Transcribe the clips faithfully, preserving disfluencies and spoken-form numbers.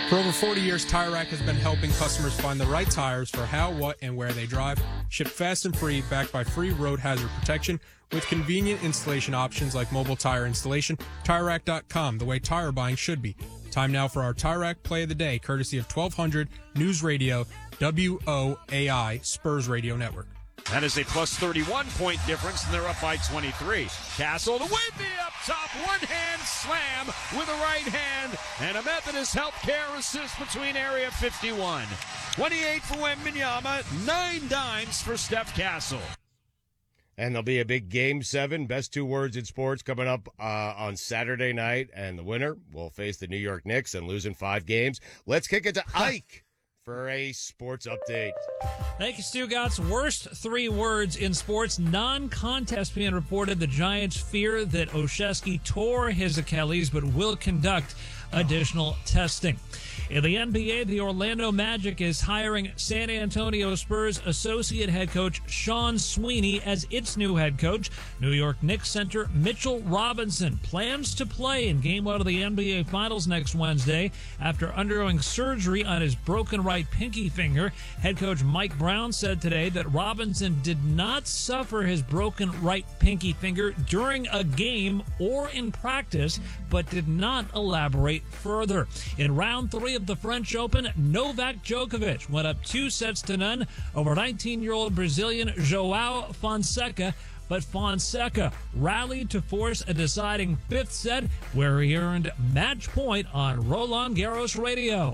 For over forty years, Tire Rack has been helping customers find the right tires for how, what, and where they drive. Shipped fast and free, backed by free road hazard protection, with convenient installation options like mobile tire installation. Tire Rack dot com, the way tire buying should be. Time now for our Tire Rack Play of the Day, courtesy of twelve hundred News Radio, W O A I, Spurs Radio Network. That is a plus thirty-one point difference, and they're up by twenty-three. Castle to win the up top, one-hand slam with a right hand, and a Methodist Healthcare assist between area fifty-one. twenty-eight for Wembanyama, nine dimes for Steph Castle. And there'll be a big Game seven, best two words in sports, coming up uh, on Saturday night, and the winner will face the New York Knicks and lose in five games. Let's kick it to Ike for a sports update. Thank you, Stu Gott's worst three words in sports. Non-contest being reported. The Giants fear that Olszewski tore his Achilles, but will conduct additional testing. In the N B A, the Orlando Magic is hiring San Antonio Spurs associate head coach Sean Sweeney as its new head coach. New York Knicks center Mitchell Robinson plans to play in Game one of the N B A Finals next Wednesday after undergoing surgery on his broken right pinky finger. Head coach Mike Brown said today that Robinson did not suffer his broken right pinky finger during a game or in practice, but did not elaborate further. In round three of the French Open, Novak Djokovic went up two sets to none over nineteen-year-old Brazilian João Fonseca, but Fonseca rallied to force a deciding fifth set where he earned match point on Roland Garros Radio.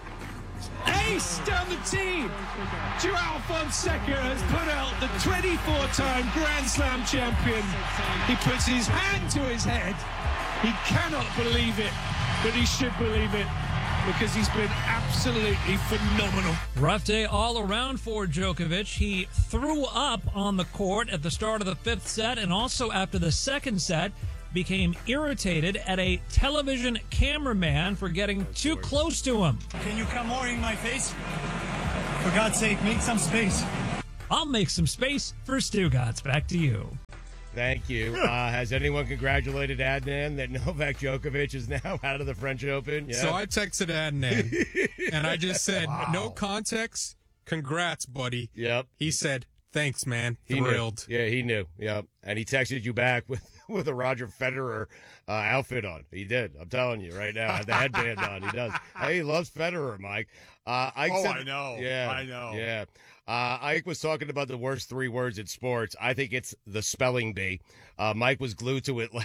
Ace down the team. João Fonseca has put out the twenty-four-time Grand Slam champion. He puts his hand to his head. He cannot believe it, but he should believe it, because he's been absolutely phenomenal. Rough day all around for Djokovic. He threw up on the court at the start of the fifth set, and also after the second set became irritated at a television cameraman for getting too close to him. Can you come more in my face? For God's sake, make some space. I'll make some space for Stu Gotts. Back to you. Thank you. Uh, has anyone congratulated Adnan that Novak Djokovic is now out of the French Open? Yeah. So I texted Adnan, and I just said, Wow. no context, congrats, buddy. Yep. He said, thanks, man. He Thrilled. Knew. Yeah, he knew. Yep. And he texted you back with, with a Roger Federer uh, outfit on. He did. I'm telling you right now. The headband on. He does. Hey, he loves Federer, Mike. Uh, Ike Oh, said, I know. Yeah. I know. Yeah. Uh, Ike was talking about the worst three words in sports. I think it's the spelling bee. Uh, Mike was glued to it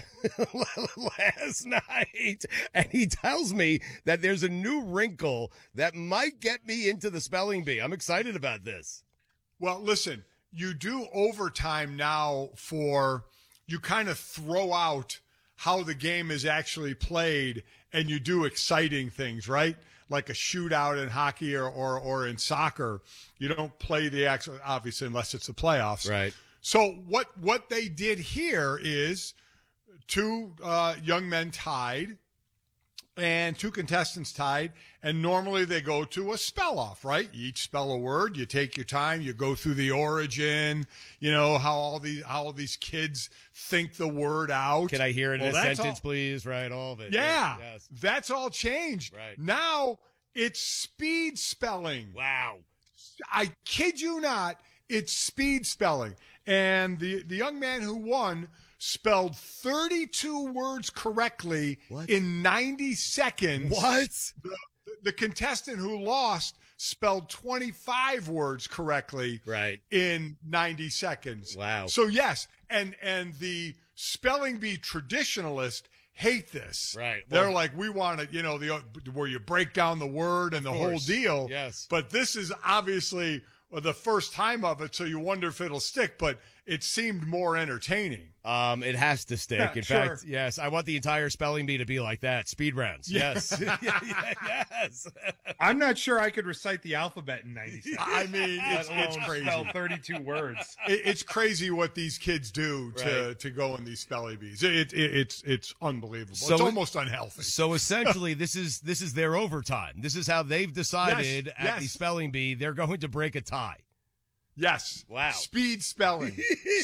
last night, and he tells me that there's a new wrinkle that might get me into the spelling bee. I'm excited about this. Well, listen, you do overtime now for, you kind of throw out how the game is actually played, and you do exciting things, right? Like a shootout in hockey or, or, or in soccer. You don't play the actual, obviously, unless it's the playoffs. Right. So what, what they did here is two uh, young men tied and two contestants tied, and normally they go to a spell off, right? You each spell a word, you take your time, you go through the origin, you know, how all these, how all these kids think the word out. Can I hear it in Well, a that's sentence, all- please? Right, all of it. Yeah, Yes. that's all changed. Right. Now it's speed spelling. Wow. I kid you not, it's speed spelling. And the, the young man who won spelled thirty-two words correctly What? in ninety seconds. What? The, the contestant who lost spelled twenty-five words correctly Right. in ninety seconds. Wow. So yes, and and the spelling bee traditionalists hate this. Right. They're Well- like, we want it, you know, the where you break down the word and the whole course. deal. Yes. But this is obviously the first time of it, so you wonder if it'll stick, but it seemed more entertaining. Um, it has to stick. Yeah, In sure. fact, yes, I want the entire spelling bee to be like that. Speed rounds. Yes. Yeah, yeah, yes. I'm not sure I could recite the alphabet in ninety seconds. I mean, it's, Let it's alone crazy. spell thirty-two words. It, it's crazy what these kids do to, Right. to go in these spelling bees. It, it, it's it's unbelievable. So it's it- almost unhealthy. So essentially, this is this is their overtime. This is how they've decided Yes, at yes. the spelling bee they're going to break a tie. Yes. Wow. Speed spelling.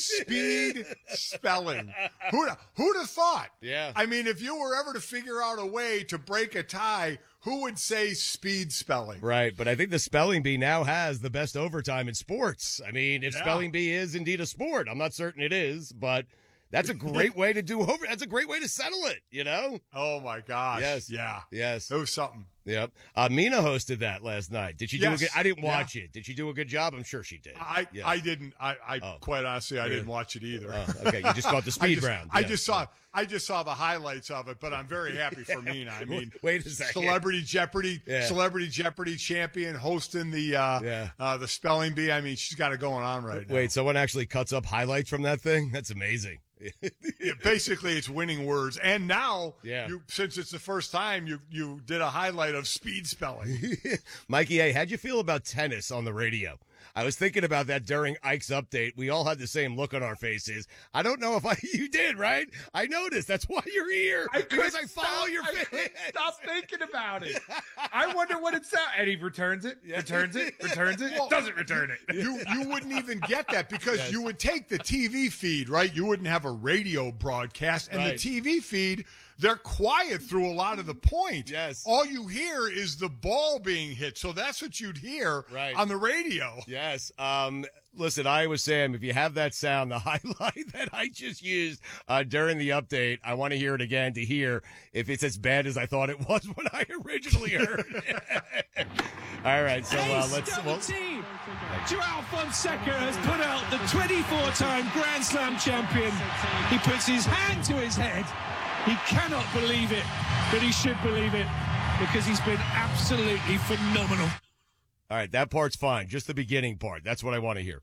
Speed spelling. Who'd, who'd have thought? Yeah. I mean, if you were ever to figure out a way to break a tie, who would say speed spelling? Right, but I think the spelling bee now has the best overtime in sports. I mean, if Yeah. spelling bee is indeed a sport, I'm not certain it is, but that's a great way to do over. That's a great way to settle it, you know? Oh, my gosh. Yes. Yeah. Yes. It was something. Yep. Uh, Mina hosted that last night. Did she do Yes. a good? I didn't Yeah. watch it. Did she do a good job? I'm sure she did. I, Yes. I didn't. I, I Oh. quite honestly, I Really? didn't watch it either. Oh, okay, you just caught the I speed just, round. I Yeah. just saw. I just saw the highlights of it, but I'm very happy for Mina. I mean, Wait a second. Celebrity Jeopardy, Yeah. Celebrity Jeopardy champion, hosting the uh, Yeah. uh, the spelling bee. I mean, she's got it going on right now. Wait, someone actually cuts up highlights from that thing? That's amazing. Yeah, basically, it's winning words. And now, Yeah. you, since it's the first time, you you did a highlight of speed spelling. Mikey, hey, how'd you feel about tennis on the radio? I was thinking about that during Ike's update. We all had the same look on our faces. I don't know if I you did, right? I noticed. That's why you're here. I because I couldn't follow stop- your I face. couldn't Stop thinking about it. I wonder what it's at. And he returns it, returns it, returns it, doesn't return it. You you wouldn't even get that because Yes. you would take the T V feed, right? You wouldn't have a radio broadcast, and the Right. T V feed, they're quiet through a lot of the point. Yes. All you hear is the ball being hit, so that's what you'd hear Right. on the radio. Yes. Um, listen, Iowa Sam, if you have that sound, the highlight that I just used uh, during the update, I want to hear it again to hear if it's as bad as I thought it was when I originally heard it. All right, so uh, let's. Well, team. Joao Fonseca has put out the twenty-four-time Grand Slam champion. He puts his hand to his head. He cannot believe it, but he should believe it because he's been absolutely phenomenal. all right, that part's fine. Just the beginning part. That's what I want to hear.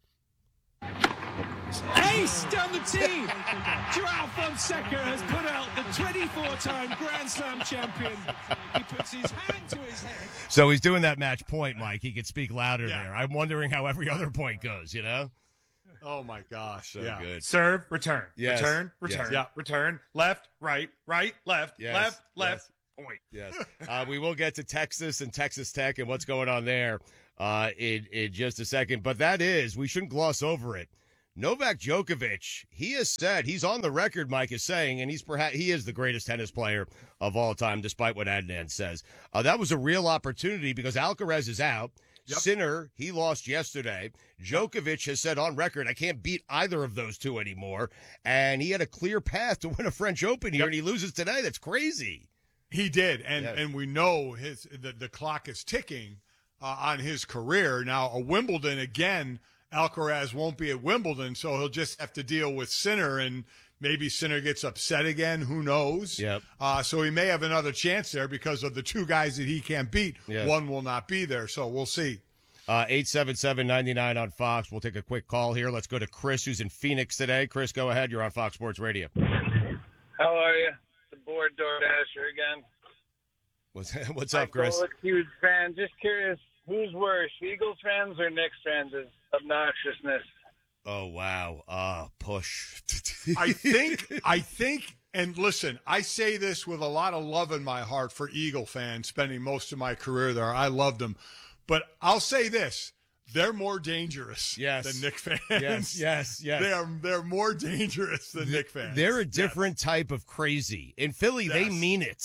Ace down the team. Joao Fonseca has put out the twenty-four-time Grand Slam champion. He puts his hand to his head. So he's doing that match point, Mike. He could speak louder Yeah. there. I'm wondering how every other point goes, you know? Oh my gosh! So yeah. good. Serve, return, Yes. return, Yes. return, Yeah. return, left, right, right, left, Yes. left, left, Yes. point. Yes. Uh, we will get to Texas and Texas Tech and what's going on there uh, in, in just a second. But that is, we shouldn't gloss over it. Novak Djokovic, he has said, he's on the record, Mike is saying, and he's perhaps he is the greatest tennis player of all time, despite what Adnan says. Uh, that was a real opportunity because Alcaraz is out. Yep. Sinner, he lost yesterday. Djokovic has said on record, I can't beat either of those two anymore. And he had a clear path to win a French Open here, Yep. and he loses today. That's crazy. He did, and Yes. and we know his the, the clock is ticking uh, on his career. Now, a Wimbledon again, Alcaraz won't be at Wimbledon, so he'll just have to deal with Sinner, and maybe Sinner gets upset again. Who knows? Yep. Uh, so he may have another chance there because of the two guys that he can't beat. Yes. One will not be there, so we'll see. Uh, eight seven seven, nine nine on Fox. We'll take a quick call here. Let's go to Chris, who's in Phoenix today. Chris, go ahead. You're on Fox Sports Radio. How are you? The bored DoorDasher again. What's, what's up, Chris? I'm a huge fan. Just curious, who's worse, Eagles fans or Knicks fans? Is obnoxiousness. Oh, wow. Uh, push. I think, I think, and listen, I say this with a lot of love in my heart for Eagle fans, spending most of my career there. I loved them. But I'll say this. They're more dangerous Yes. than Knick fans. Yes, yes, yes. They are, they're more dangerous than Knick fans. They're a different type of crazy. In Philly, they Yes. mean it.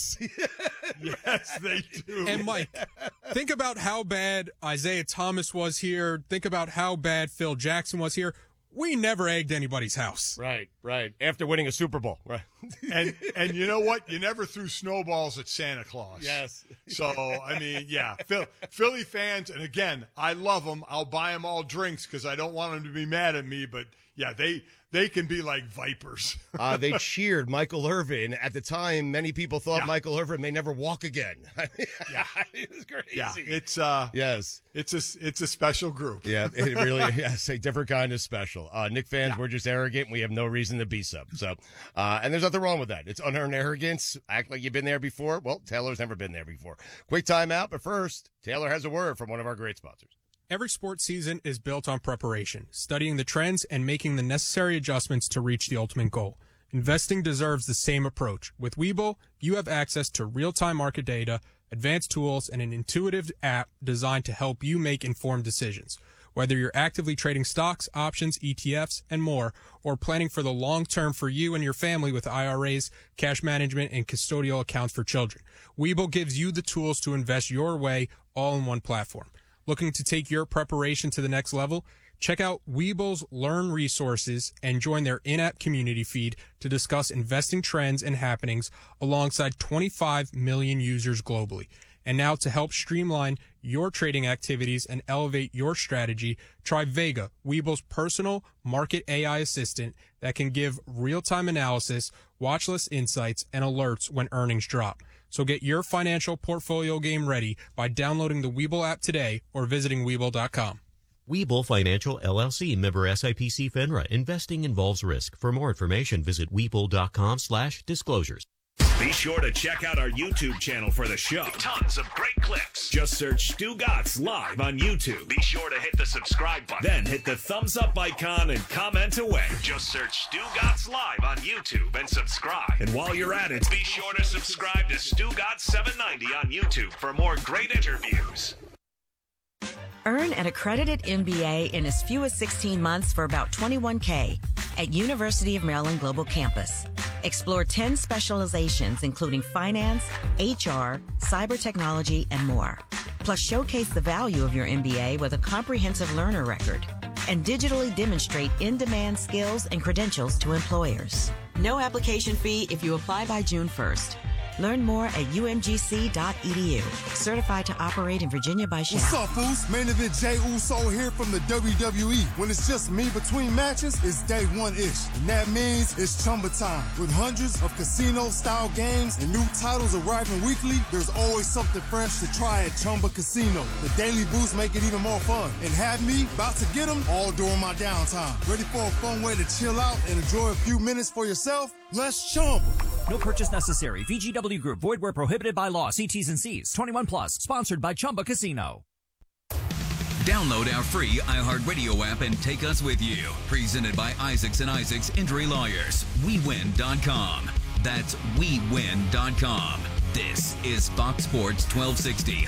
Yes, they do. And Mike, think about how bad Isaiah Thomas was here. Think about how bad Phil Jackson was here. We never egged anybody's house. Right, right. After winning a Super Bowl. Right. and and you know what? You never threw snowballs at Santa Claus. Yes. So, I mean, yeah. Phil, Philly fans, and again, I love them. I'll buy them all drinks because I don't want them to be mad at me. But, yeah, they they can be like vipers. Uh, they cheered Michael Irvin. At the time, many people thought Yeah. Michael Irvin may never walk again. Yeah. It was crazy. Yeah, it's uh, Yes. it's a it's a special group. Yeah, it really yes, a different kind of special. Uh, Knick fans, we're just arrogant. We have no reason to be so. So, uh, and there's nothing wrong with that. It's unearned arrogance. Act like you've been there before. Well, Taylor's never been there before. Quick timeout, but first, Taylor has a word from one of our great sponsors. Every sports season is built on preparation, studying the trends, and making the necessary adjustments to reach the ultimate goal. Investing deserves the same approach. With Webull, you have access to real-time market data, advanced tools, and an intuitive app designed to help you make informed decisions. Whether you're actively trading stocks, options, E T Fs, and more, or planning for the long term for you and your family with I R As, cash management, and custodial accounts for children, Webull gives you the tools to invest your way all in one platform. Looking to take your preparation to the next level? Check out Webull's Learn resources and join their in-app community feed to discuss investing trends and happenings alongside twenty-five million users globally. And now to help streamline your trading activities and elevate your strategy, try Vega, Webull's personal market A I assistant that can give real-time analysis, watch list insights, and alerts when earnings drop. So get your financial portfolio game ready by downloading the Webull app today or visiting Webull dot com. Webull Financial, L L C, member S I P C FINRA. Investing involves risk. For more information, visit Webull dot com slash disclosures. Be sure to check out our YouTube channel for the show. Tons of great clips. Just search Stu Gatz Live on YouTube. Be sure to hit the subscribe button. Then hit the thumbs up icon and comment away. Just search Stu Gatz Live on YouTube and subscribe. And while you're at it, be sure to subscribe to Stu Gatz seven ninety on YouTube for more great interviews. Earn an accredited M B A in as few as sixteen months for about twenty-one K at University of Maryland Global Campus. Explore ten specializations, including finance, H R, cyber technology, and more. Plus, showcase the value of your M B A with a comprehensive learner record and digitally demonstrate in-demand skills and credentials to employers. No application fee if you apply by June first. Learn more at U M G C dot E D U. Certified to operate in Virginia by Shell. What's up, fools? Main event Jey Uso here from the W W E. When it's just me between matches, it's day one-ish. And that means it's Chumba time. With hundreds of casino-style games and new titles arriving weekly, there's always something fresh to try at Chumba Casino. The daily boosts make it even more fun. And have me about to get them all during my downtime. Ready for a fun way to chill out and enjoy a few minutes for yourself? Let's Chumba. No purchase necessary. V G W Group. Void where prohibited by law. See T's and C's. twenty-one plus. Sponsored by Chumba Casino. Download our free iHeartRadio app and take us with you. Presented by Isaacs and Isaacs Injury Lawyers. we win dot com. That's we win dot com. This is Fox Sports twelve sixty.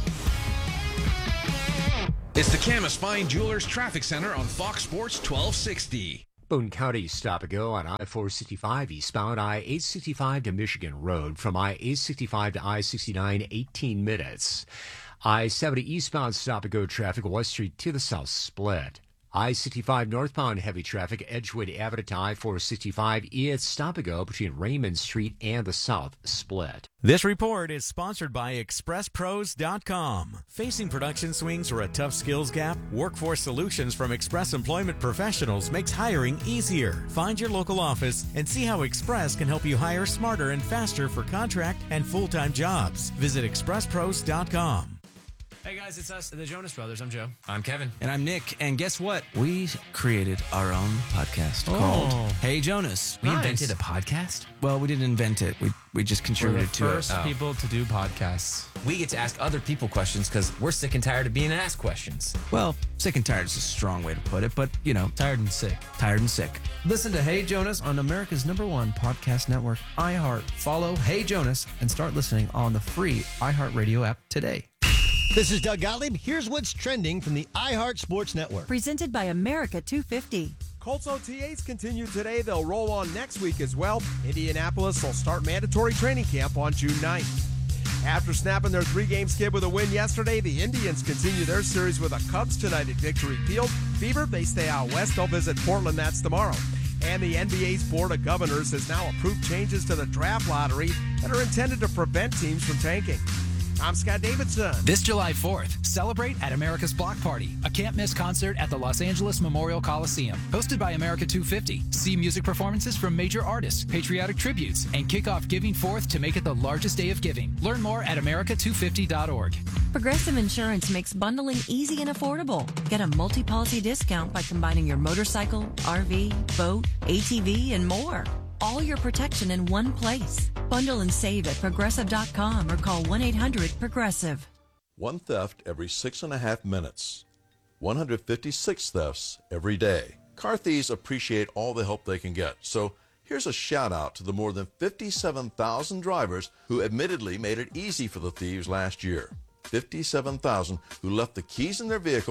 It's the Camas Fine Jewelers Traffic Center on Fox Sports twelve sixty. Boone County stop and go on I four sixty-five eastbound, I eight sixty-five to Michigan Road. From I eight sixty-five to I sixty-nine, eighteen minutes. I seventy eastbound stop and go traffic, West Street to the south split. I sixty-five northbound heavy traffic, Edgewood Avenue to I four sixty-five, it's stop and go between Raymond Street and the south split. This report is sponsored by Express Pros dot com. Facing production swings or a tough skills gap? Workforce Solutions from Express Employment Professionals makes hiring easier. Find your local office and see how Express can help you hire smarter and faster for contract and full-time jobs. Visit Express Pros dot com. Hey guys, it's us, the Jonas Brothers. I'm Joe. I'm Kevin. And I'm Nick. And guess what? We created our own podcast Oh. called Hey Jonas. We Nice. invented a podcast? Well, we didn't invent it. We we just We're the contributed to first it. Oh. people to do podcasts. We get to ask other people questions because we're sick and tired of being asked questions. Well, sick and tired is a strong way to put it, but you know, tired and sick. Tired and sick. Listen to Hey Jonas on America's number one podcast network, iHeart. Follow Hey Jonas and start listening on the free iHeartRadio app today. This is Doug Gottlieb. Here's what's trending from the iHeart Sports Network. Presented by America two fifty. Colts O T As continue today. They'll roll on next week as well. Indianapolis will start mandatory training camp on June ninth. After snapping their three-game skid with a win yesterday, the Indians continue their series with the Cubs tonight at Victory Field. Fever, they stay out west. They'll visit Portland. That's tomorrow. And the N B A's Board of Governors has now approved changes to the draft lottery that are intended to prevent teams from tanking. I'm Scott Davidson. This July fourth, celebrate at America's Block Party, a can't-miss concert at the Los Angeles Memorial Coliseum. Hosted by America two fifty. See music performances from major artists, patriotic tributes, and kick off Giving Fourth to make it the largest day of giving. Learn more at America two fifty dot org. Progressive Insurance makes bundling easy and affordable. Get a multi-policy discount by combining your motorcycle, R V, boat, A T V, and more. All your protection in one place. Bundle and save at progressive dot com or call one eight hundred progressive. One theft every six and a half minutes. one hundred fifty-six thefts every day. Car thieves appreciate all the help they can get. So here's a shout out to the more than fifty-seven thousand drivers who admittedly made it easy for the thieves last year. fifty-seven thousand who left the keys in their vehicle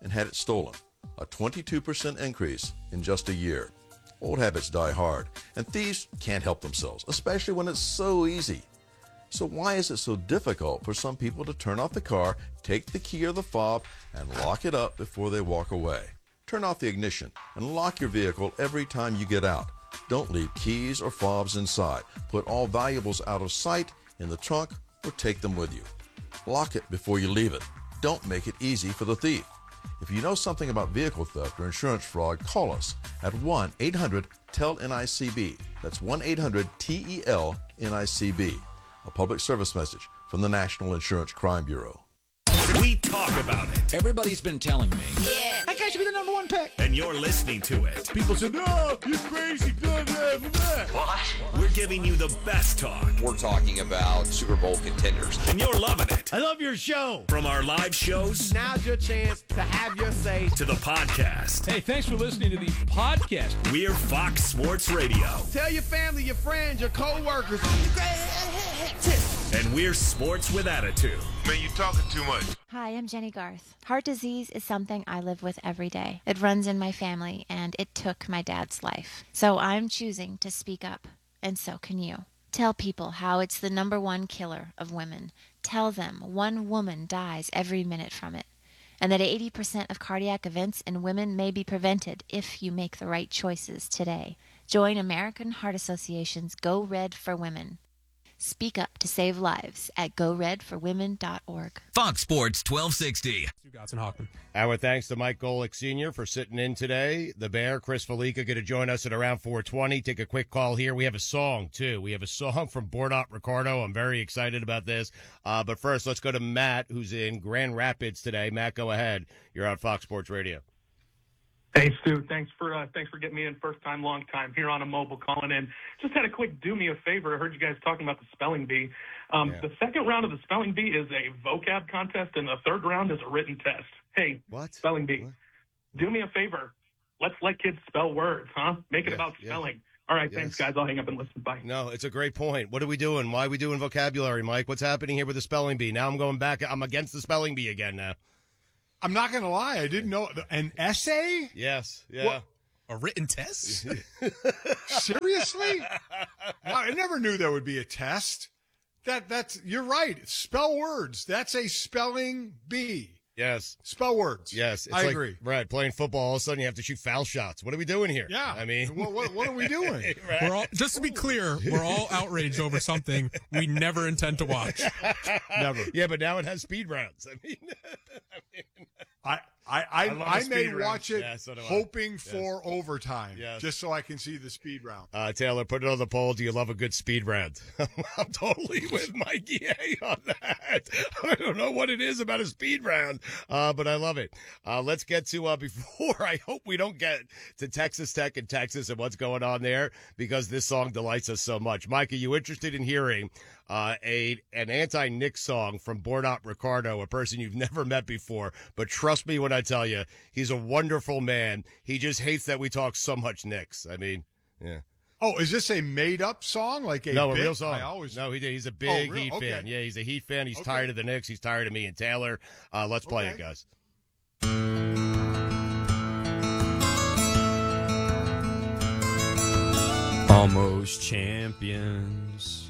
and had it stolen. A twenty-two percent increase in just a year. Old habits die hard, and thieves can't help themselves, especially when it's so easy. So why is it so difficult for some people to turn off the car, take the key or the fob, and lock it up before they walk away? Turn off the ignition and lock your vehicle every time you get out. Don't leave keys or fobs inside. Put all valuables out of sight, in the trunk, or take them with you. Lock it before you leave it. Don't make it easy for the thief. If you know something about vehicle theft or insurance fraud, call us at one eight hundred T E L N I C B. That's one eight hundred T E L N I C B. A public service message from the National Insurance Crime Bureau. We talk about it. Everybody's been telling me. Yeah. That guy should be the number one pick. And you're listening to it. People say, no, you're crazy. Blah, blah, blah. What? We're giving you the best talk. We're talking about Super Bowl contenders. And you're loving it. I love your show. From our live shows. Now's your chance to have your say. To the podcast. Hey, thanks for listening to the podcast. We're Fox Sports Radio. Tell your family, your friends, your co-workers. And we're Sports with Attitude. Man, you talking too much. Hi, I'm Jenny Garth. Heart disease is something I live with every day. It runs in my family, and it took my dad's life. So I'm choosing to speak up, and so can you. Tell people how it's the number one killer of women. Tell them one woman dies every minute from it, and that eighty percent of cardiac events in women may be prevented if you make the right choices today. Join American Heart Association's Go Red for Women. Speak up to save lives at go red for women dot org. Fox Sports twelve sixty. Stu Hockman. Our thanks to Mike Golick Senior for sitting in today. The Bear, Chris Felica, going to join us at around four twenty. Take a quick call here. We have a song, too. We have a song from Bordat Ricardo. I'm very excited about this. Uh, but first, let's go to Matt, who's in Grand Rapids today. Matt, go ahead. You're on Fox Sports Radio. Hey, Stu. Thanks for uh, thanks for getting me in. First time, long time here on a mobile calling in. Just had a quick do me a favor. I heard you guys talking about the spelling bee. Um, yeah. The second round of the spelling bee is a vocab contest, and the third round is a written test. Hey, what? Spelling bee, what? Do me a favor. Let's let kids spell words, huh? Make it yeah, about spelling. Yeah. All right, yes. Thanks, guys. I'll hang up and listen. Bye. No, it's a great point. What are we doing? Why are we doing vocabulary, Mike? What's happening here with the spelling bee? Now I'm going back. I'm against the spelling bee again now. I'm not going to lie. I didn't know. An essay? Yes. Yeah. What? A written test? Seriously? Wow, I never knew there would be a test. That that's You're right. Spell words. That's a spelling bee. Yes. Spell words. Yes. It's I like, agree. Right. Playing football, all of a sudden you have to shoot foul shots. What are we doing here? Yeah. I mean, what, what, what are we doing? Right. We're all, just to be clear, we're all outraged over something we never intend to watch. Never. Yeah, but now it has speed rounds. I mean, I, mean, I I I, I, I may watch it yeah, so hoping yes. for overtime, yes. just so I can see the speed round. Uh, Taylor, put it on the poll. Do you love a good speed round? I'm totally with Mikey A on that. I don't know what it is about a speed round, uh, but I love it. Uh, let's get to, uh, before I hope we don't get to Texas Tech and Texas and what's going on there, because this song delights us so much. Mike, are you interested in hearing Uh, a an anti-Nick song from Bordat Ricardo, a person you've never met before? But trust me when I tell you, he's a wonderful man. He just hates that we talk so much Knicks. I mean, yeah. Oh, is this a made-up song? Like a no, a bit? real song. I always... No, he did. He's a big oh, real? Heat okay. fan. Yeah, he's a Heat fan. He's okay. tired of the Knicks. He's tired of me and Taylor. Uh, let's play okay. it, guys. Almost champions.